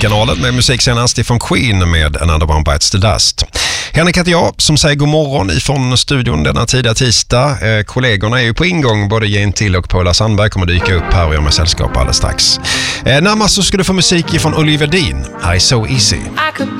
Musikkanalen med musik senast ifrån Queen med Another One Bites the Dust. Henrik heter jag som säger god morgon ifrån studion denna tidiga tisdag. Kollegorna är ju på ingång, både Jane Till och Paula Sandberg kommer dyka upp här och göra med sällskap alldeles strax. Närmast så ska du få musik ifrån Oliver Dean, I So Easy.